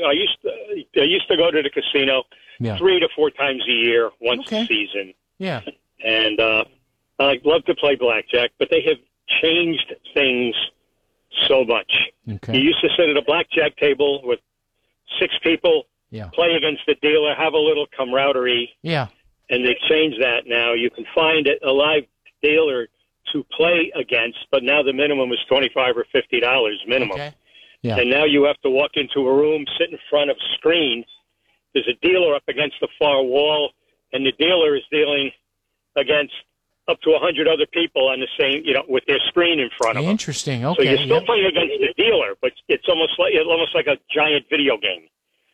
used to go to the casino 3 to 4 times a year, once a season. Yeah. And I love to play blackjack, but they have changed things so much. Okay. You used to sit at a blackjack table with 6 people, play against the dealer, have a little camaraderie. Yeah. And they've changed that now. You can find a live dealer to play against, but now the minimum is $25 or $50 minimum. Okay. Yeah. And now you have to walk into a room, sit in front of a screen. There's a dealer up against the far wall, and the dealer is dealing against up to 100 other people on the same, with their screen in front of them. Interesting. Okay. So you're still playing against the dealer, but it's almost like a giant video game.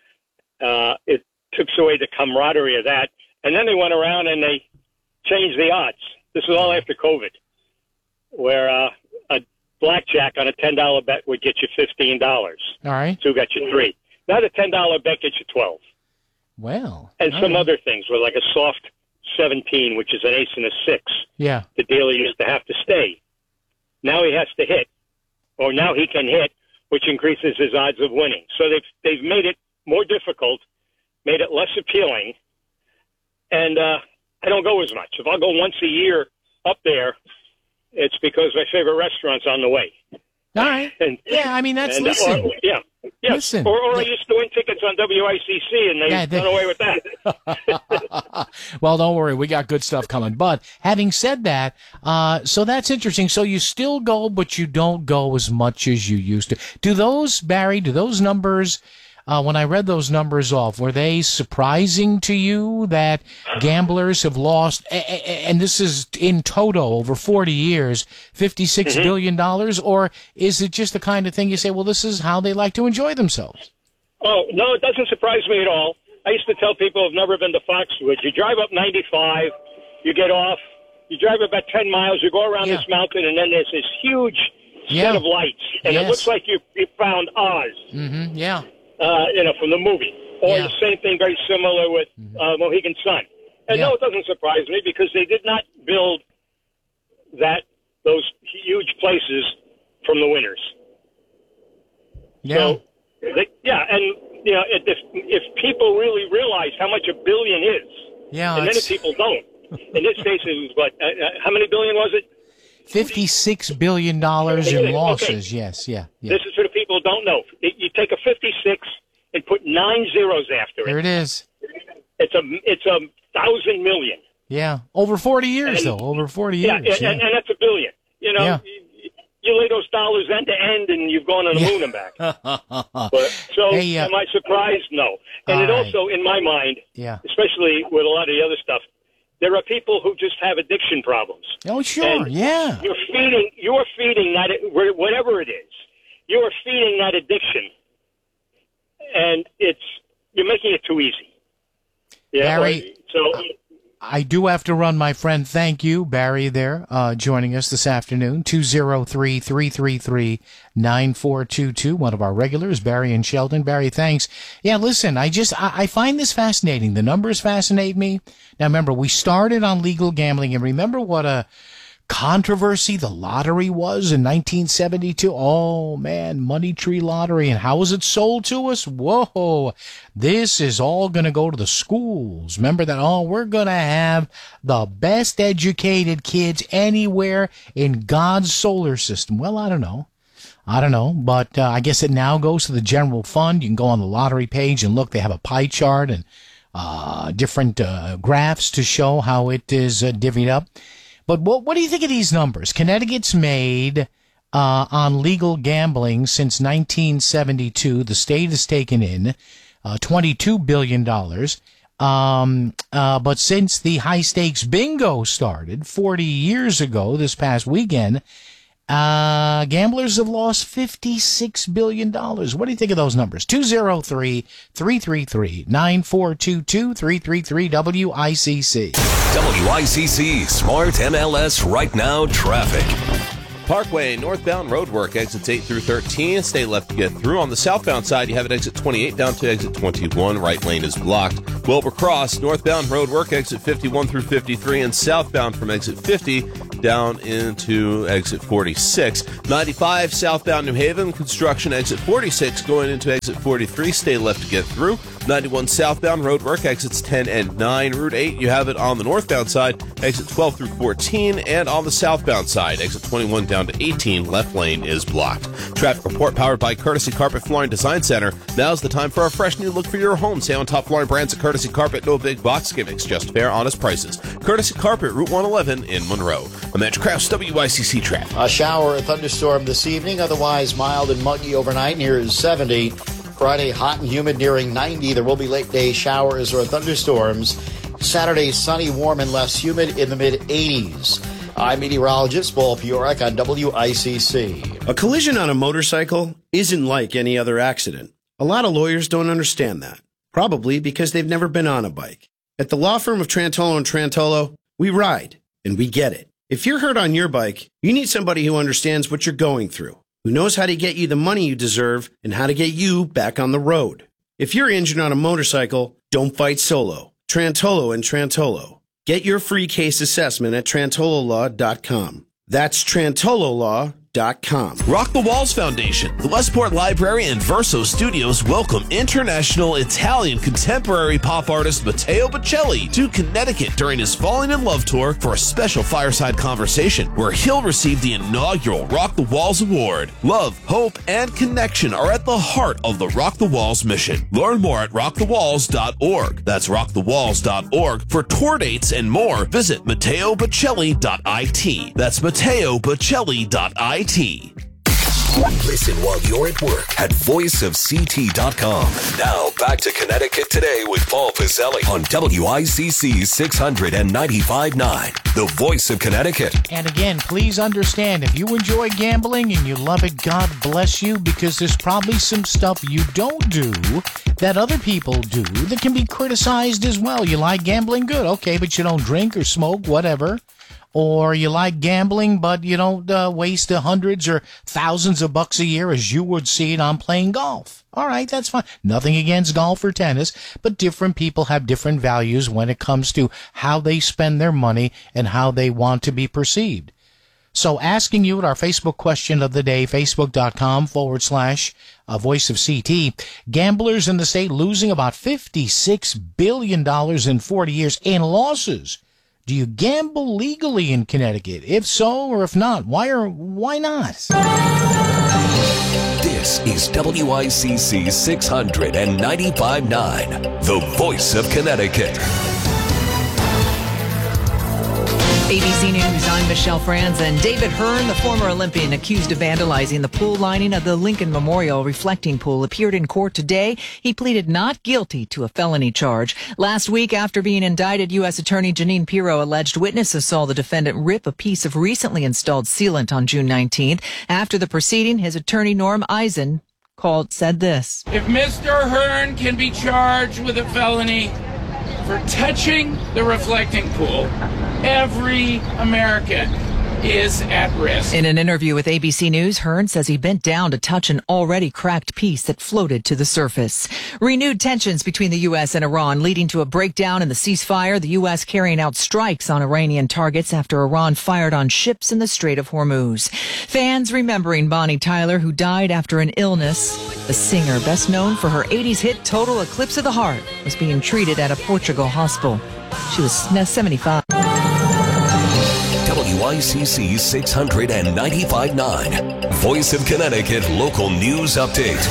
It took away the camaraderie of that. And then they went around and they changed the odds. This was all after COVID, where a blackjack on a $10 bet would get you $15. All right. 2 got you 3. Now the $10 bet gets you 12. Well. And some other things were like a soft 17, which is an ace and a 6. Yeah. The dealer used to have to stay. Now he has to hit, or now he can hit, which increases his odds of winning. So they've made it more difficult, made it less appealing, and I don't go as much. If I'll go once a year up there, it's because my favorite restaurant's on the way. All right. Listen. Listen. Or I used to win tickets on WICC, and they've done away with that. Well, don't worry. We got good stuff coming. But having said that, so that's interesting. So you still go, but you don't go as much as you used to. Do those numbers, when I read those numbers off, were they surprising to you that gamblers have lost, and this is in total over 40 years, $56 billion, or is it just the kind of thing you say, well, this is how they like to enjoy themselves? Oh, no, it doesn't surprise me at all. I used to tell people who've never been to Foxwoods, you drive up 95, you get off, you drive about 10 miles, you go around this mountain, and then there's this huge set of lights, and it looks like you found Oz. Mm-hmm. Yeah. From the movie. Or the same thing, very similar with Mohegan Sun. And no, it doesn't surprise me because they did not build those huge places from the winners. Yeah. So, if people really realize how much $1 billion is, and many people don't. In this case, it was how many billion was it? $56 billion in losses. Okay. Yes. Yeah. This is for the people who don't know. You take a 56 and put 9 zeros after it. There it is. It's 1,000 million. Yeah. Over 40 years, though. Over 40 years. And that's $1 billion. You lay those dollars end to end, and you've gone on the moon and back. Am I surprised? No. And it also, in my mind, especially with a lot of the other stuff, there are people who just have addiction problems. Oh, sure, and you're feeding that, whatever it is, you're feeding that addiction, and you're making it too easy. Yeah, Barry, I do have to run, my friend. Thank you, Barry, there, joining us this afternoon. 203-333-9422. One of our regulars, Barry and Sheldon. Barry, thanks. Yeah, listen, I find this fascinating. The numbers fascinate me. Now, remember, we started on legal gambling, and remember what a controversy the lottery was in 1972. Oh man, Money Tree Lottery, and how was it sold to us? Whoa, this is all going to go to the schools. Remember that? Oh, we're going to have the best educated kids anywhere in God's solar system. Well, I don't know, but I guess it now goes to the general fund. You can go on the lottery page and look. They have a pie chart and different graphs to show how it is divvied up. But what do you think of these numbers? Connecticut's made on legal gambling since 1972. The state has taken in $22 billion. But since the high-stakes bingo started 40 years ago this past weekend, gamblers have lost $56 billion. What do you think of those numbers? 203-333-9422, 333-WICC. WICC Smart MLS Right Now Traffic. Parkway, northbound roadwork, exits 8 through 13. Stay left to get through. On the southbound side, you have it exit 28 down to exit 21. Right lane is blocked. Wilbur Cross, northbound roadwork, exit 51 through 53. And southbound from exit 50 down into exit 46. 95 southbound New Haven, construction exit 46 going into exit 43. Stay left to get through. 91 southbound roadwork, exits 10 and 9. Route 8, you have it on the northbound side, exit 12 through 14, and on the southbound side, exit 21 down to 18, left lane is blocked. Traffic report powered by Courtesy Carpet Flooring Design Center. Now's the time for a fresh new look for your home. Stay on top flooring brands at Courtesy Carpet, no big box gimmicks, just fair, honest prices. Courtesy Carpet, Route 111 in Monroe. I'm Andrew Krause, WICC Traffic. A shower or thunderstorm this evening, otherwise mild and muggy overnight, near 70. Friday, hot and humid, nearing 90. There will be late day showers or thunderstorms. Saturday, sunny, warm, and less humid in the mid-80s. I'm meteorologist Paul Piorek on WICC. A collision on a motorcycle isn't like any other accident. A lot of lawyers don't understand that, probably because they've never been on a bike. At the law firm of Trantolo & Trantolo, we ride, and we get it. If you're hurt on your bike, you need somebody who understands what you're going through, who knows how to get you the money you deserve and how to get you back on the road. If you're injured on a motorcycle, don't fight solo. Trantolo & Trantolo. Get your free case assessment at trantololaw.com. That's trantololaw.com. Rock the Walls Foundation, the Westport Library, and Verso Studios welcome international Italian contemporary pop artist Matteo Bocelli to Connecticut during his Falling in Love tour for a special fireside conversation where he'll receive the inaugural Rock the Walls Award. Love, hope, and connection are at the heart of the Rock the Walls mission. Learn more at rockthewalls.org. That's rockthewalls.org. For tour dates and more, visit MatteoBocelli.it. That's MatteoBocelli.it. Listen while you're at work at voiceofct.com. Now back to Connecticut Today with Paul Piselli on WICC 695.9, the voice of Connecticut. And again, please understand, if you enjoy gambling and you love it, God bless you, because there's probably some stuff you don't do that other people do that can be criticized as well. You like gambling? Good. Okay, but you don't drink or smoke, whatever. Or you like gambling, but you don't waste hundreds or thousands of bucks a year as you would see it on playing golf. All right, that's fine. Nothing against golf or tennis, but different people have different values when it comes to how they spend their money and how they want to be perceived. So asking you at our Facebook question of the day, facebook.com/voice of CT, gamblers in the state losing about $56 billion in 40 years in losses. Do you gamble legally in Connecticut? If so, or if not, why not? This is WICC 695.9, the voice of Connecticut. ABC News, I'm Michelle Franzen. David Hearn, the former Olympian accused of vandalizing the pool lining of the Lincoln Memorial Reflecting Pool, appeared in court today. He pleaded not guilty to a felony charge. Last week, after being indicted, U.S. Attorney Janine Pirro alleged witnesses saw the defendant rip a piece of recently installed sealant on June 19th. After the proceeding, his attorney, Norm Eisen, said this. If Mr. Hearn can be charged with a felony for touching the reflecting pool, every American is at risk. In an interview with ABC News, Hearn says he bent down to touch an already cracked piece that floated to the surface. Renewed tensions between the U.S. and Iran leading to a breakdown in the ceasefire. The U.S. carrying out strikes on Iranian targets after Iran fired on ships in the Strait of Hormuz. Fans remembering Bonnie Tyler, who died after an illness. The singer, best known for her 80s hit Total Eclipse of the Heart, was being treated at a Portugal hospital. She was 75. WICC 695.9, Voice of Connecticut Local News Update.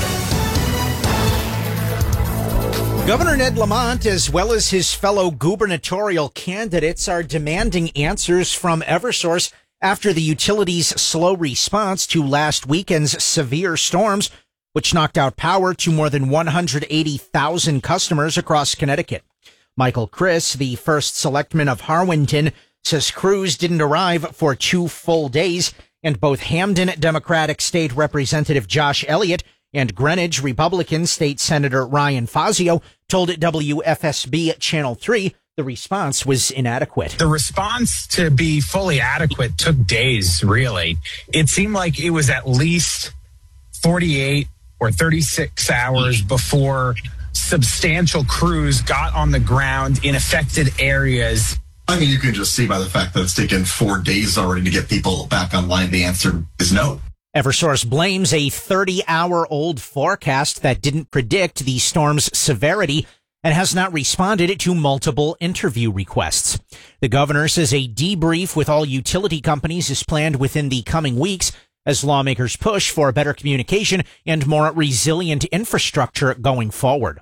Governor Ned Lamont, as well as his fellow gubernatorial candidates, are demanding answers from Eversource after the utility's slow response to last weekend's severe storms, which knocked out power to more than 180,000 customers across Connecticut. Michael Criss, the first selectman of Harwinton, says crews didn't arrive for 2 full days, and both Hamden Democratic State Representative Josh Elliott and Greenwich Republican State Senator Ryan Fazio told WFSB Channel 3 the response was inadequate. The response to be fully adequate took days, really. It seemed like it was at least 48 or 36 hours before substantial crews got on the ground in affected areas I mean, you can just see by the fact that it's taken 4 days already to get people back online. The answer is no. Eversource blames a 30-hour-old forecast that didn't predict the storm's severity and has not responded to multiple interview requests. The governor says a debrief with all utility companies is planned within the coming weeks as lawmakers push for better communication and more resilient infrastructure going forward.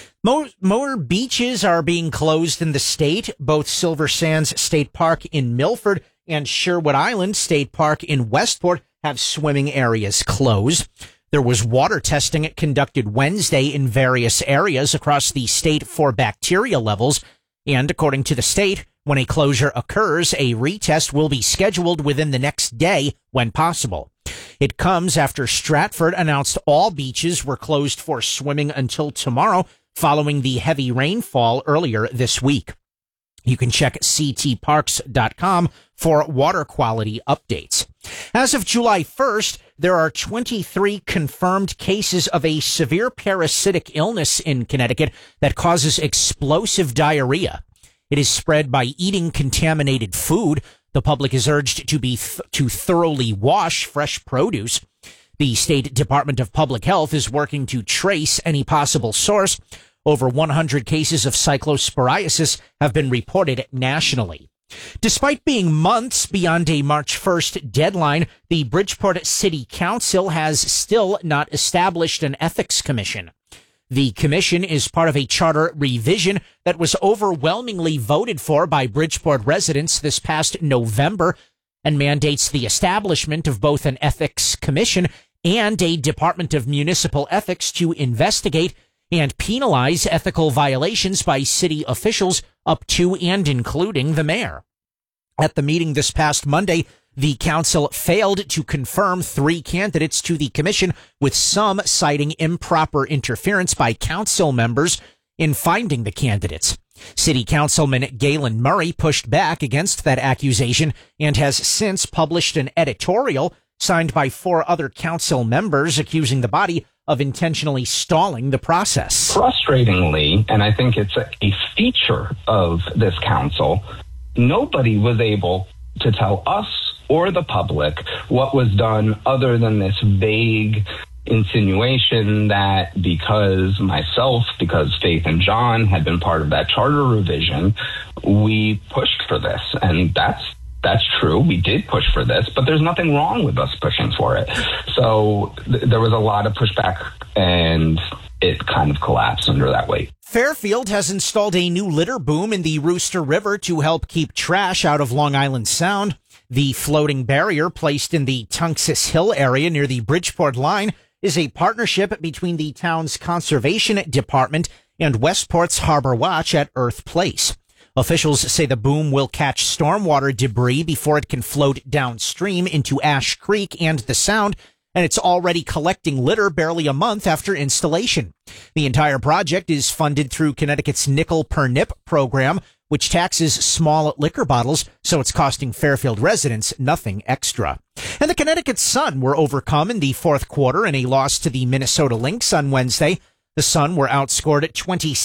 More beaches are being closed in the state. Both Silver Sands State Park in Milford and Sherwood Island State Park in Westport have swimming areas closed. There was water testing conducted Wednesday in various areas across the state for bacteria levels. And according to the state, when a closure occurs, a retest will be scheduled within the next day when possible. It comes after Stratford announced all beaches were closed for swimming until tomorrow, following the heavy rainfall earlier this week. You can check ctparks.com for water quality updates. As of July 1st, there are 23 confirmed cases of a severe parasitic illness in Connecticut that causes explosive diarrhea. It is spread by eating contaminated food. The public is urged to thoroughly wash fresh produce. The State Department of Public Health is working to trace any possible source. Over 100 cases of cyclosporiasis have been reported nationally. Despite being months beyond a March 1st deadline, the Bridgeport City Council has still not established an ethics commission. The commission is part of a charter revision that was overwhelmingly voted for by Bridgeport residents this past November and mandates the establishment of both an ethics commission and a Department of Municipal Ethics to investigate and penalize ethical violations by city officials up to and including the mayor. At the meeting this past Monday, the council failed to confirm 3 candidates to the commission, with some citing improper interference by council members in finding the candidates. City Councilman Galen Murray pushed back against that accusation and has since published an editorial signed by 4 other council members accusing the body of intentionally stalling the process. Frustratingly, and I think it's a feature of this council, nobody was able to tell us or the public what was done other than this vague insinuation that because Faith and John had been part of that charter revision, we pushed for this. And that's true. We did push for this, but there's nothing wrong with us pushing for it. So there was a lot of pushback, and it kind of collapsed under that weight. Fairfield has installed a new litter boom in the Rooster River to help keep trash out of Long Island Sound. The floating barrier placed in the Tunxis Hill area near the Bridgeport line is a partnership between the town's conservation department and Westport's Harbor Watch at Earth Place. Officials say the boom will catch stormwater debris before it can float downstream into Ash Creek and the Sound, and it's already collecting litter barely a month after installation. The entire project is funded through Connecticut's Nickel per Nip program, which taxes small liquor bottles, so it's costing Fairfield residents nothing extra. And the Connecticut Sun were overcome in the fourth quarter in a loss to the Minnesota Lynx on Wednesday. The Sun were outscored at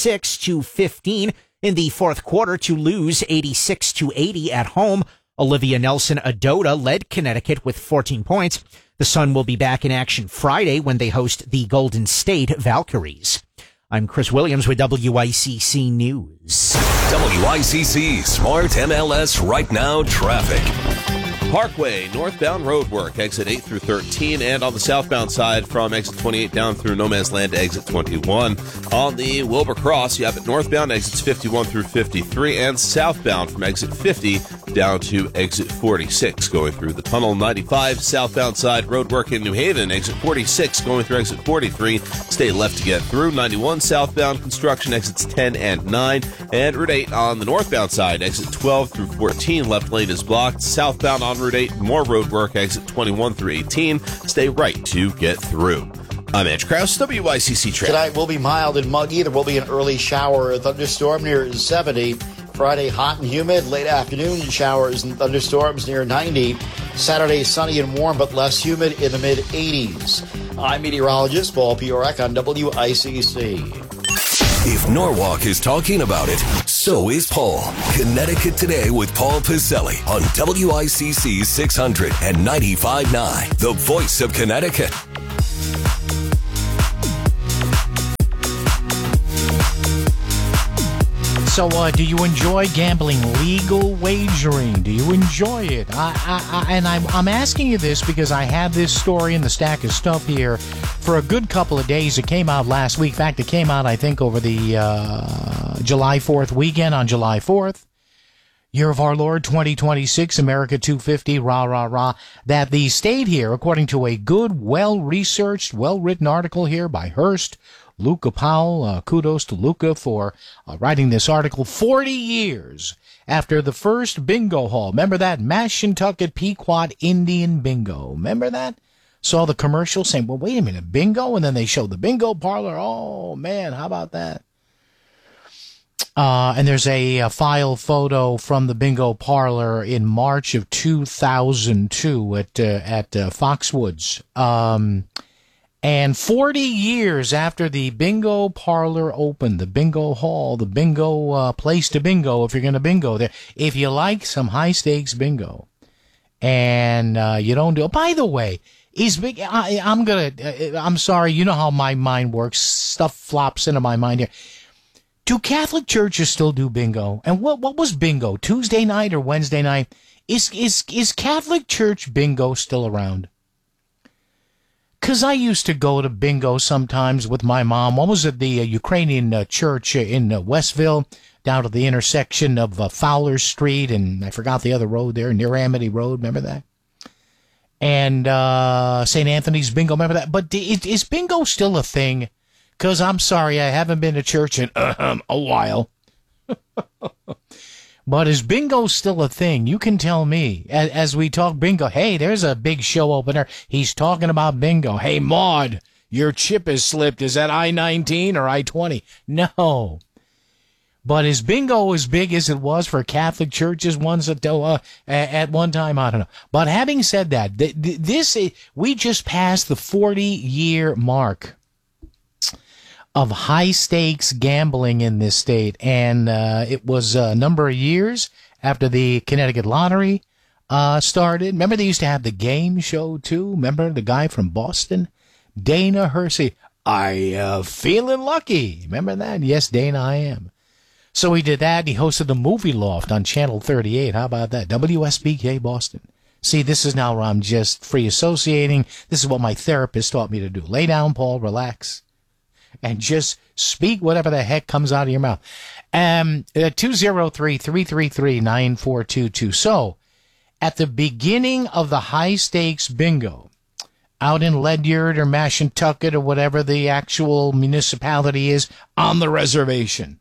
26-15 in the fourth quarter to lose 86-80 at home. Olivia Nelson-Adota led Connecticut with 14 points. The Sun will be back in action Friday when they host the Golden State Valkyries. I'm Chris Williams with WICC News. WICC Smart MLS Right Now Traffic. Parkway, northbound roadwork, exit 8 through 13, and on the southbound side from exit 28 down through No Man's Land to exit 21. On the Wilbur Cross, you have it northbound, exits 51 through 53, and southbound from exit 50 down to exit 46, going through the tunnel. 95, southbound side roadwork in New Haven, exit 46, going through exit 43. Stay left to get through. 91, southbound construction, exits 10 and 9, and Route 8 on the northbound side, exit 12 through 14, left lane is blocked. Southbound on Route 8, more road work, exit 21 through 18. Stay right to get through. I'm Edge Krause, WICC Traffic. Tonight will be mild and muggy. There will be an early shower or thunderstorm near 70. Friday, hot and humid. Late afternoon, showers and thunderstorms near 90. Saturday, sunny and warm, but less humid in the mid-80s. I'm meteorologist Paul Piorek on WICC. If Norwalk is talking about it, So is Paul. Connecticut Today with Paul Piselli on WICC 600 and 95.9, the voice of Connecticut. So, do you enjoy gambling, legal wagering? Do you enjoy it? I'm asking you this because I have this story in the stack of stuff here for a good couple of days. It came out last week. In fact, it came out, I think, over the July 4th weekend on July 4th. Year of our Lord 2026, America 250, rah, rah, rah. That the state here, according to a good, well-researched, well-written article here by Hearst, Luca Powell, kudos to Luca for writing this article. 40 years after the first bingo hall. Remember that? Mashantucket Pequot Indian Bingo. Remember that? Saw the commercial saying, well, wait a minute, bingo? And then they showed the bingo parlor. Oh, man, how about that? And there's a file photo from the bingo parlor in March of 2002 at Foxwoods. And 40 years after the bingo parlor opened, the bingo hall, the bingo place to bingo, if you're going to bingo there, if you like some high-stakes bingo, and you don't do it. By the way, I'm sorry, you know how my mind works. Stuff flops into my mind here. Do Catholic churches still do bingo? And what was bingo? Tuesday night or Wednesday night? Is Catholic church bingo still around? Because I used to go to bingo sometimes with my mom. What was it? The Ukrainian church in Westville, down to the intersection of Fowler Street, and I forgot the other road there, near Amity Road. Remember that? And St. Anthony's bingo. Remember that? But is bingo still a thing? Because I'm sorry, I haven't been to church in a while. But is bingo still a thing? You can tell me as we talk bingo. Hey, there's a big show opener. He's talking about bingo. Hey, Maud, your chip has slipped. Is that I-19 or I-20? No. But is bingo as big as it was for Catholic churches ones at one time? I don't know. But having said that, we just passed the 40-year mark of high-stakes gambling in this state, and it was a number of years after the Connecticut Lottery started. Remember they used to have the game show, too? Remember the guy from Boston? Dana Hersey. I feeling lucky. Remember that? Yes, Dana, I am. So he did that. He hosted the Movie Loft on Channel 38. How about that? WSBK Boston. See, this is now where I'm just free associating. This is what my therapist taught me to do. Lay down, Paul, relax, and just speak whatever the heck comes out of your mouth. 203-333-9422. So, at the beginning of the high-stakes bingo, out in Ledyard or Mashantucket or whatever the actual municipality is on the reservation,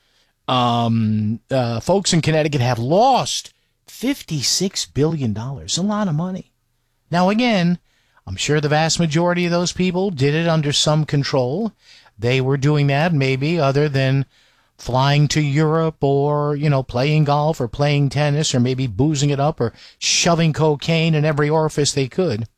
folks in Connecticut have lost $56 billion. A lot of money. Now, again, I'm sure the vast majority of those people did it under some control. They were doing that maybe other than flying to Europe or, playing golf or playing tennis or maybe boozing it up or shoving cocaine in every orifice they could.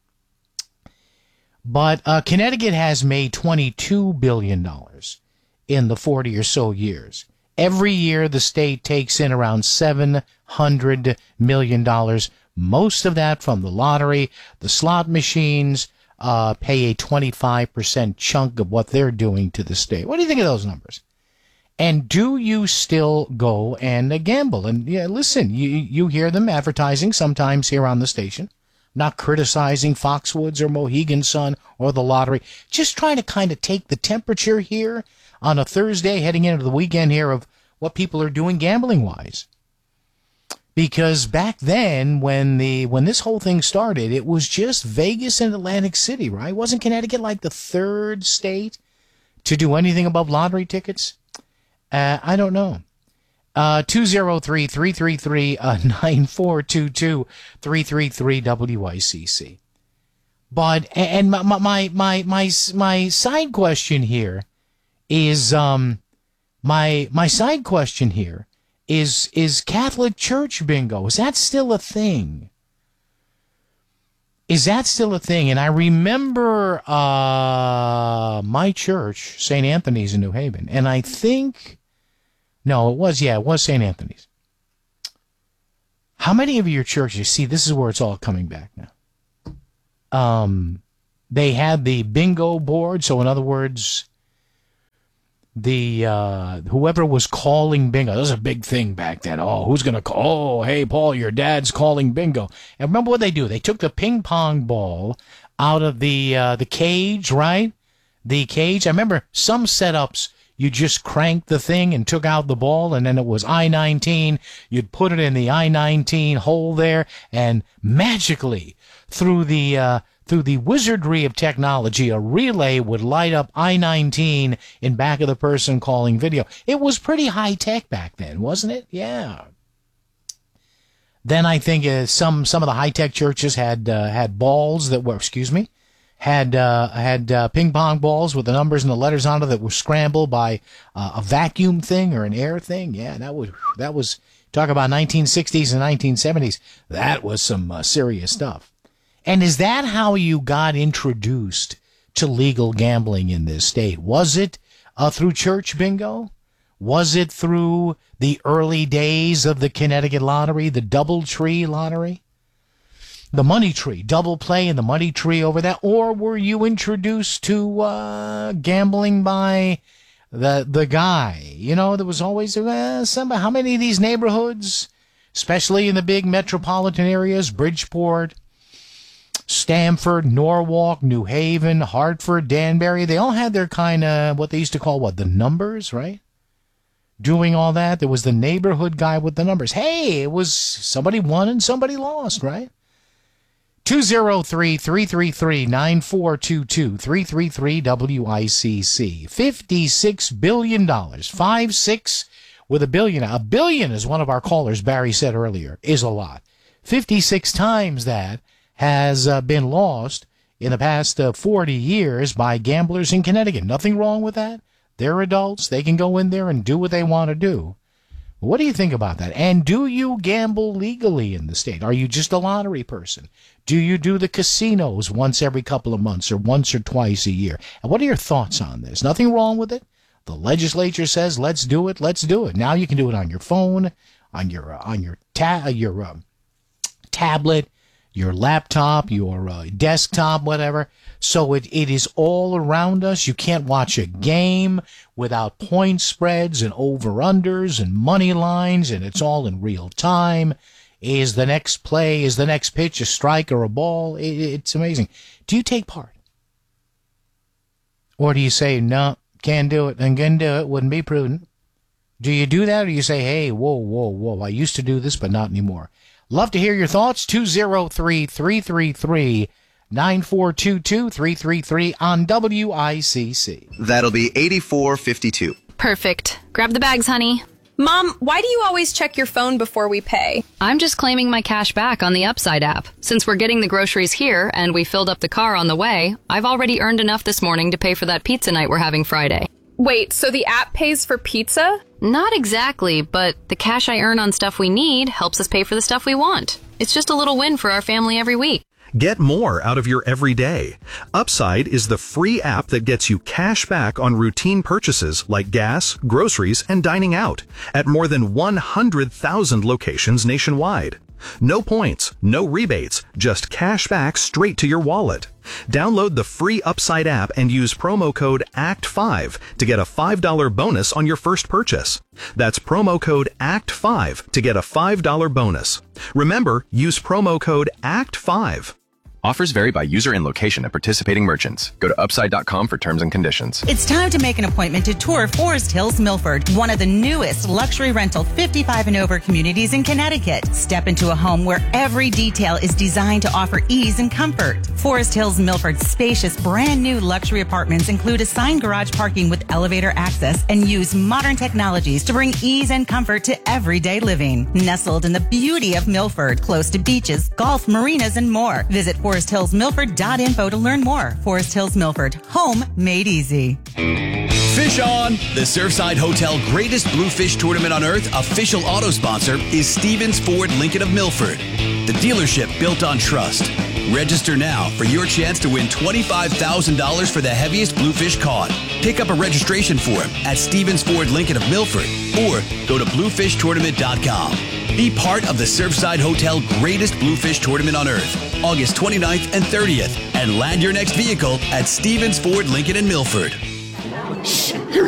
But Connecticut has made $22 billion in the 40 or so years. Every year the state takes in around $700 million. Most of that from the lottery. The slot machines pay a 25% chunk of what they're doing to the state. What do you think of those numbers? And do you still go and gamble? And listen, you hear them advertising sometimes here on the station. Not criticizing Foxwoods or Mohegan Sun or the lottery. Just trying to kind of take the temperature here on a Thursday heading into the weekend here of what people are doing gambling-wise. Because back then, when this whole thing started, it was just Vegas and Atlantic City, right? Wasn't Connecticut like the third state to do anything above lottery tickets? I don't know. 203-333-9422, 333-WICC. But, and my side question here is, my side question here is Catholic Church bingo. Is that still a thing? Is that still a thing? And I remember my church, St. Anthony's in New Haven, and I think No, it was St. Anthony's. How many of your churches, see, this is where it's all coming back now. They had the bingo board, so in other words, the whoever was calling bingo, that was a big thing back then. Oh, who's going to call? Oh, hey, Paul, your dad's calling bingo. And remember what they do? They took the ping pong ball out of the cage, right? The cage. I remember some setups, you just cranked the thing and took out the ball, and then it was I-19. You'd put it in the I-19 hole there, and magically, through the wizardry of technology, a relay would light up I-19 in back of the person calling video. It was pretty high-tech back then, wasn't it? Yeah. Then I think some of the high-tech churches had balls that were, had ping pong balls with the numbers and the letters on it that were scrambled by a vacuum thing or an air thing. Yeah, that was talk about 1960s and 1970s. That was some serious stuff. And is that how you got introduced to legal gambling in this state? Was it through church bingo? Was it through the early days of the Connecticut lottery, the Doubletree lottery? The Money Tree, double play in the Money Tree over that? Or were you introduced to gambling by the guy? You know, there was always somebody. How many of these neighborhoods, especially in the big metropolitan areas, Bridgeport, Stamford, Norwalk, New Haven, Hartford, Danbury, they all had their kind of what they used to call the numbers, right? Doing all that. There was the neighborhood guy with the numbers. Hey, it was somebody won and somebody lost, right? 203-333-9422, 333-WICC. $56 billion. 5-6 with a billion. A billion, as one of our callers, Barry, said earlier, is a lot. 56 times that has been lost in the past 40 years by gamblers in Connecticut. Nothing wrong with that. They're adults. They can go in there and do what they want to do. What do you think about that? And do you gamble legally in the state? Are you just a lottery person? Do you do the casinos once every couple of months or once or twice a year? And what are your thoughts on this? Nothing wrong with it. The legislature says, let's do it. Let's do it. Now you can do it on your phone, on your tablet, your laptop, your desktop, whatever. So it is all around us. You can't watch a game without point spreads and over-unders and money lines, and it's all in real time. Is the next play, is the next pitch a strike or a ball? It's amazing. Do you take part? Or do you say, no, can't do it, and can do it, wouldn't be prudent? Do you do that, or do you say, hey, whoa, I used to do this, but not anymore? Love to hear your thoughts. 203-333-9422, 333 on WICC. That'll be 8452. Perfect. Grab the bags, honey. Mom, why do you always check your phone before we pay? I'm just claiming my cash back on the Upside app. Since we're getting the groceries here and we filled up the car on the way, I've already earned enough this morning to pay for that pizza night we're having Friday. Wait, so the app pays for pizza? Not exactly, but the cash I earn on stuff we need helps us pay for the stuff we want. It's just a little win for our family every week. Get more out of your everyday. Upside is the free app that gets you cash back on routine purchases like gas, groceries, and dining out at more than 100,000 locations nationwide. No points, no rebates, just cash back straight to your wallet. Download the free Upside app and use promo code ACT5 to get a $5 bonus on your first purchase. That's promo code ACT5 to get a $5 bonus. Remember, use promo code ACT5. Offers vary by user and location at participating merchants. Go to upside.com for terms and conditions. It's time to make an appointment to tour Forest Hills Milford, one of the newest luxury rental 55 and over communities in Connecticut. Step into a home where every detail is designed to offer ease and comfort. Forest Hills Milford's spacious brand new luxury apartments include assigned garage parking with elevator access and use modern technologies to bring ease and comfort to everyday living. Nestled in the beauty of Milford, close to beaches, golf, marinas, and more. Visit ForestHillsMilford.info to learn more. Forest Hills Milford, home made easy. Fish On! The Surfside Hotel Greatest Bluefish Tournament on Earth official auto sponsor is Stevens Ford Lincoln of Milford. The dealership built on trust. Register now for your chance to win $25,000 for the heaviest bluefish caught. Pick up a registration form at Stevens Ford Lincoln of Milford or go to bluefishtournament.com. Be part of the Surfside Hotel Greatest Bluefish Tournament on Earth, August 29th and 30th, and land your next vehicle at Stevens Ford Lincoln in Milford.